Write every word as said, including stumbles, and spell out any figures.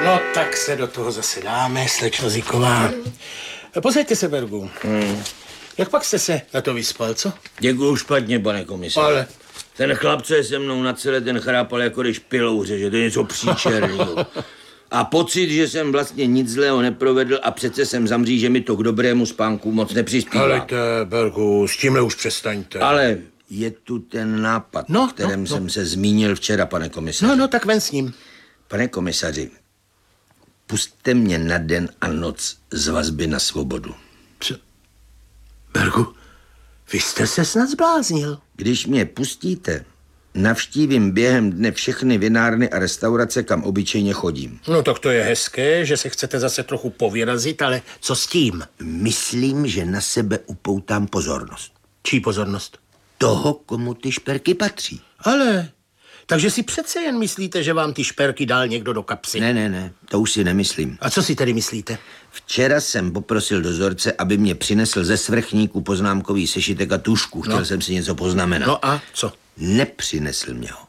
No tak se do toho zase dáme, slečno Ziková. Posaďte se, Bergu. Hmm. Jak pak jste se na to vyspal, co? Děkuju špatně, pane komisaři. Ale... Ten chlap, co je se mnou na celé ten chrápal, jako když pilouře, že to je něco příčerného. A pocit, že jsem vlastně nic zlého neprovedl a přece jsem zamří, že mi to k dobrému spánku moc nepřispívá. Helejte, Bergu, s tímhle už přestaňte. Ale je tu ten nápad, no, o kterém no, jsem no. se zmínil včera, pane komisaři. No, no, tak ven s ním. Pane komisaři, pusťte mě na den a noc z vazby na svobodu. Co? Bergu, vy jste se snad zbláznil. Když mě pustíte, navštívím během dne všechny vinárny a restaurace, kam obyčejně chodím. No tak to je hezké, že se chcete zase trochu povyrazit, ale co s tím? Myslím, že na sebe upoutám pozornost. Čí pozornost? Toho, komu ty šperky patří. Ale, takže si přece jen myslíte, že vám ty šperky dal někdo do kapsy? Ne, ne, ne, to už si nemyslím. A co si tedy myslíte? Včera jsem poprosil dozorce, aby mě přinesl ze svrchníku poznámkový sešitek a tušku. Chtěl no. jsem si něco poznamenat. No a co? Nepřinesl mě ho.